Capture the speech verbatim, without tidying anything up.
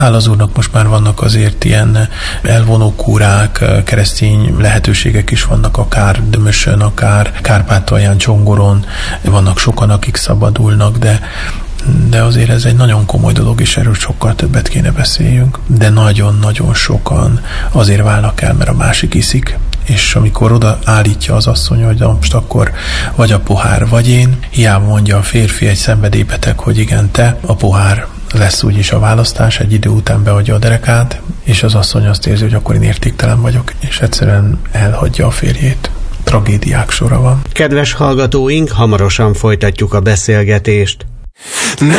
Hála az Úrnak most már vannak azért ilyen elvonó kúrák, keresztény lehetőségek is vannak, akár Dömösön, akár Kárpátalján, Csongoron, vannak sokan, akik szabadulnak, de de azért ez egy nagyon komoly dolog, és erről sokkal többet kéne beszéljünk. De nagyon-nagyon sokan azért válnak el, mert a másik iszik, és amikor oda állítja az asszony, hogy most akkor vagy a pohár, vagy én, hiába mondja a férfi, egy szenvedélybeteg, hogy igen, te, a pohár lesz úgyis a választás, egy idő után beadja a derekát, és az asszony azt érzi, hogy akkor én értéktelen vagyok, és egyszerűen elhagyja a férjét. Tragédiák sora van. Kedves hallgatóink, hamarosan folytatjuk a beszélgetést. Nem